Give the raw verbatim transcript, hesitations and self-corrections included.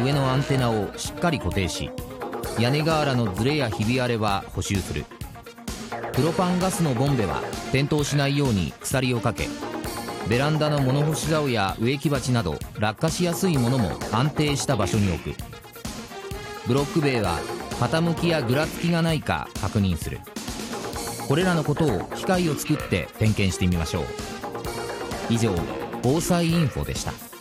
上のアンテナをしっかり固定し、屋根瓦のずれやひび割れは補修する。プロパンガスのボンベは転倒しないように鎖をかけ、ベランダの物干し竿や植木鉢など落下しやすいものも安定した場所に置く。ブロック塀は傾きやぐらつきがないか確認する。これらのことを機械を作って点検してみましょう。以上、防災インフォでした。